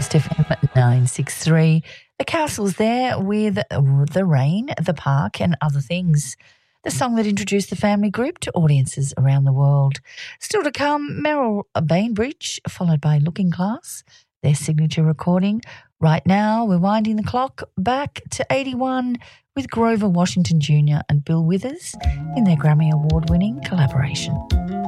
Coast FM 963. The Castles there with The Rain, The Park and Other Things. The song that introduced the family group to audiences around the world. Still to come, Meryl Bainbridge, followed by Looking Glass, their signature recording. Right now, we're winding the clock back to 81 with Grover Washington Jr. and Bill Withers in their Grammy Award-winning collaboration.